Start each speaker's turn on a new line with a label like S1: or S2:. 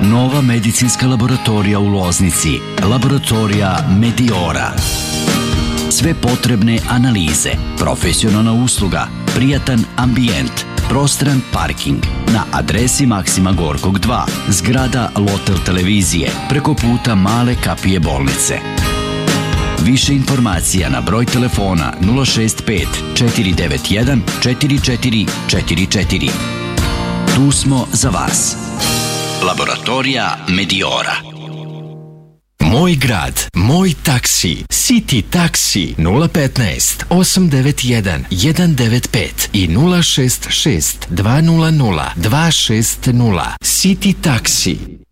S1: Nova medicinska laboratorija u Loznici, laboratorija Mediora. Sve potrebne analize, profesionalna usluga, prijatan ambijent, prostran parking na adresi Maksima Gorkog 2, zgrada Lotel televizije, preko puta Male kapije bolnice. Više informacija na broj telefona 065 491 4444. Tu smo za vas. Laboratorija Mediora.
S2: Moj grad, moj taksi, City Taxi 015 891 195 i 066 200 260. City Taxi.